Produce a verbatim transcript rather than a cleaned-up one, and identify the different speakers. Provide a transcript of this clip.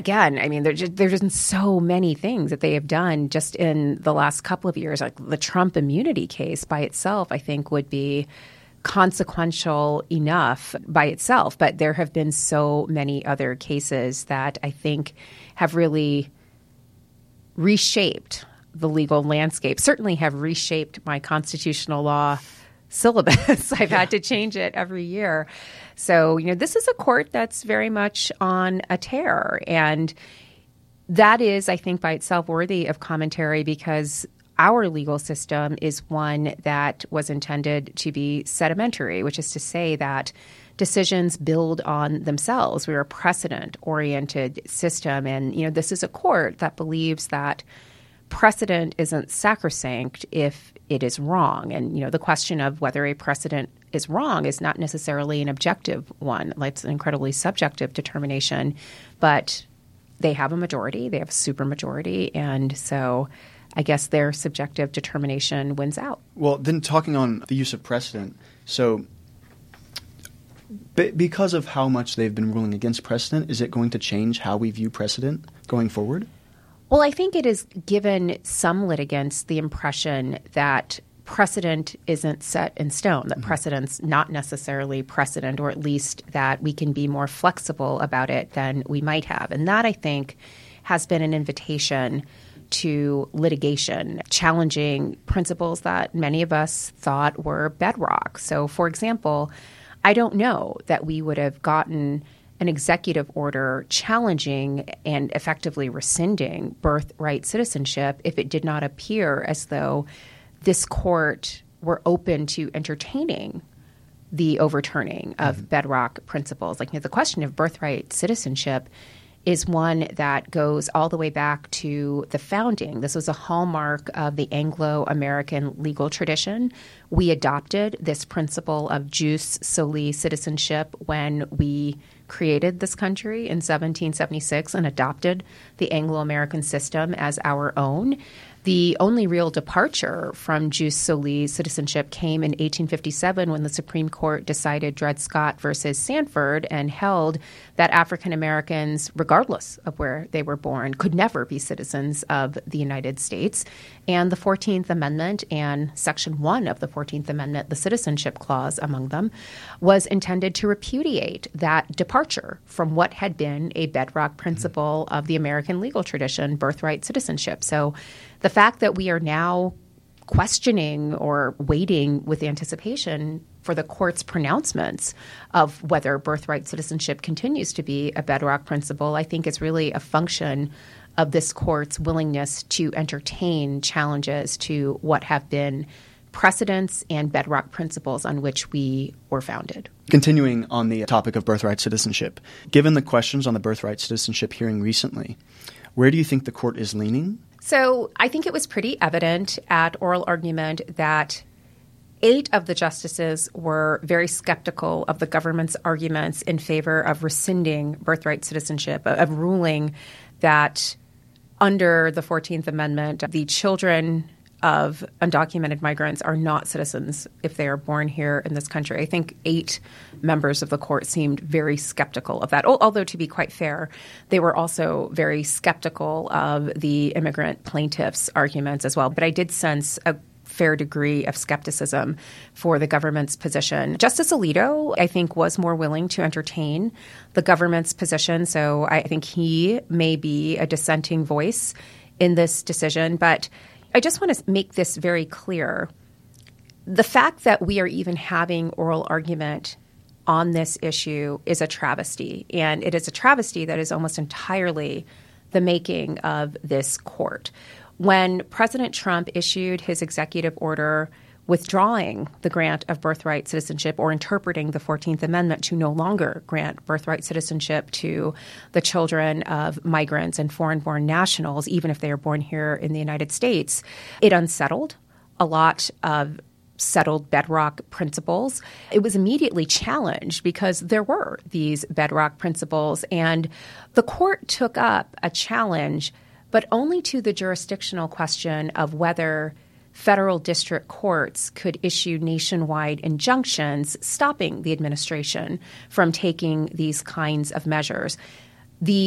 Speaker 1: again, I mean, there just, there's just so many things that they have done just in the last couple of years. Like the Trump immunity case by itself, I think, would be consequential enough by itself. But there have been so many other cases that I think have really reshaped the legal landscape, certainly have reshaped my constitutional law syllabus. I've had to change it every year. So, you know, this is a court that's very much on a tear. And that is, I think, by itself worthy of commentary because our legal system is one that was intended to be sedimentary, which is to say that decisions build on themselves. We're a precedent-oriented system. And, you know, this is a court that believes that precedent isn't sacrosanct if it is wrong. And, you know, the question of whether a precedent is wrong is not necessarily an objective one. Like, it's an incredibly subjective determination. But they have a majority. They have a supermajority. And so I guess their subjective determination wins out.
Speaker 2: Well, then talking on the use of precedent, so b- because of how much they've been ruling against precedent, is it going to change how we view precedent going forward?
Speaker 1: Well, I think it has given some litigants the impression that precedent isn't set in stone, that mm-hmm. precedent's not necessarily precedent, or at least that we can be more flexible about it than we might have. And that, I think, has been an invitation to litigation, challenging principles that many of us thought were bedrock. So, for example, I don't know that we would have gotten an executive order challenging and effectively rescinding birthright citizenship if it did not appear as though this court were open to entertaining the overturning of mm-hmm. bedrock principles. Like, you know, the question of birthright citizenship is one that goes all the way back to the founding. This was a hallmark of the Anglo-American legal tradition. We adopted this principle of jus soli citizenship when we created this country in seventeen seventy-six and adopted the Anglo-American system as our own. The only real departure from jus soli citizenship came in eighteen fifty-seven when the Supreme Court decided Dred Scott versus Sanford and held that African Americans, regardless of where they were born, could never be citizens of the United States. And the fourteenth Amendment and Section one of the fourteenth Amendment, the Citizenship Clause among them, was intended to repudiate that departure from what had been a bedrock principle mm-hmm. of the American legal tradition, birthright citizenship. So the fact that we are now questioning or waiting with anticipation for the court's pronouncements of whether birthright citizenship continues to be a bedrock principle, I think is really a function of this court's willingness to entertain challenges to what have been precedents and bedrock principles on which we were founded.
Speaker 2: Continuing on the topic of birthright citizenship, given the questions on the birthright citizenship hearing recently, where do you think the court is leaning?
Speaker 1: So I think it was pretty evident at oral argument that eight of the justices were very skeptical of the government's arguments in favor of rescinding birthright citizenship, of ruling that under the fourteenth Amendment, the children of undocumented migrants are not citizens if they are born here in this country. I think eight members of the court seemed very skeptical of that. Although, to be quite fair, they were also very skeptical of the immigrant plaintiffs' arguments as well. But I did sense a fair degree of skepticism for the government's position. Justice Alito, I think, was more willing to entertain the government's position. So I think he may be a dissenting voice in this decision. But I just want to make this very clear. The fact that we are even having oral argument on this issue is a travesty. And it is a travesty that is almost entirely the making of this court. When President Trump issued his executive order withdrawing the grant of birthright citizenship or interpreting the fourteenth Amendment to no longer grant birthright citizenship to the children of migrants and foreign-born nationals, even if they are born here in the United States, it unsettled a lot of settled bedrock principles. It was immediately challenged because there were these bedrock principles, and the court took up a challenge, but only to the jurisdictional question of whether federal district courts could issue nationwide injunctions stopping the administration from taking these kinds of measures.